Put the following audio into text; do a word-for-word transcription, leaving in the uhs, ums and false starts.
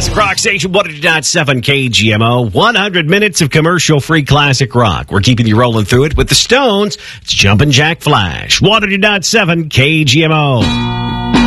Classic Rock Station, one hundred point seven K G M O. one hundred minutes of commercial-free classic rock. We're keeping you rolling through it with the Stones. It's Jumpin' Jack Flash, one hundred point seven K G M O.